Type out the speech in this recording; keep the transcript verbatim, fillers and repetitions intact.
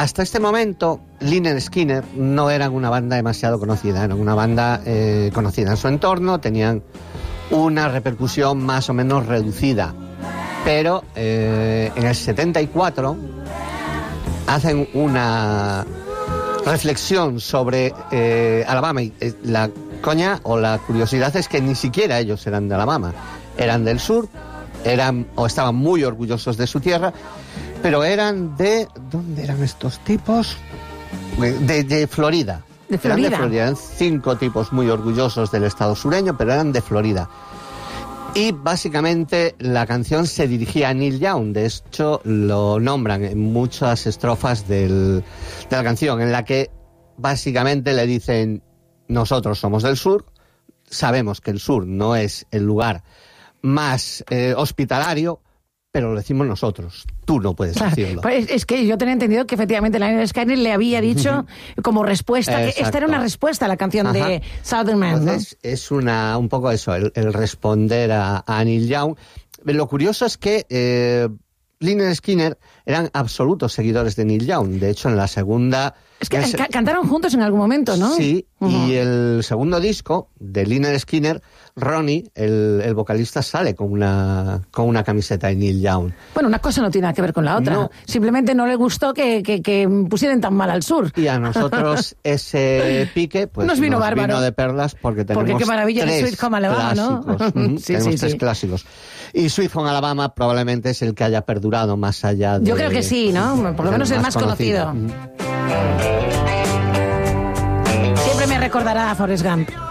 hasta este momento, Lynyrd Skynyrd no eran una banda demasiado conocida, eran una banda eh, conocida en su entorno, tenían una repercusión más o menos reducida. Pero eh, en el setenta y cuatro hacen una reflexión sobre eh, Alabama. Y eh, la coña o la curiosidad es que ni siquiera ellos eran de Alabama, eran del sur, eran o estaban muy orgullosos de su tierra, pero eran de... ¿Dónde eran estos tipos? De, de Florida. ¿De Florida? Eran de Florida, eran cinco tipos muy orgullosos del estado sureño, pero eran de Florida. Y básicamente la canción se dirigía a Neil Young. De hecho, lo nombran en muchas estrofas del, de la canción, en la que básicamente le dicen: nosotros somos del sur, sabemos que el sur no es el lugar más eh, hospitalario, pero lo decimos nosotros. Tú no puedes decirlo. Pues es que yo tenía entendido que efectivamente Lynyrd Skynyrd le había dicho como respuesta, que esta era una respuesta a la canción Ajá. de Southern Man, Entonces, ¿no? Es una, un poco eso, el, el responder a, a Neil Young. Lo curioso es que eh, Lynyrd Skynyrd eran absolutos seguidores de Neil Young. De hecho, en la segunda... Es que ca- cantaron juntos en algún momento, ¿no? Sí, uh-huh. Y el segundo disco de Lynyrd Skynyrd, Ronnie, el, el vocalista, sale con una, con una camiseta de Neil Young. Bueno, una cosa no tiene nada que ver con la otra. No. Simplemente no le gustó que, que, que pusieran tan mal al sur. Y a nosotros ese pique pues, nos vino nos bárbaro. Vino de perlas porque tenemos porque qué maravilla tres de Sweet Home Alabama, clásicos. ¿no? uh-huh. sí, tenemos sí, tres sí. clásicos. Y Sweet Home Alabama probablemente es el que haya perdurado más allá de... Yo creo que sí, ¿no? Por lo menos el más, más conocido. conocido. Uh-huh. Siempre me recordará a Forrest Gump.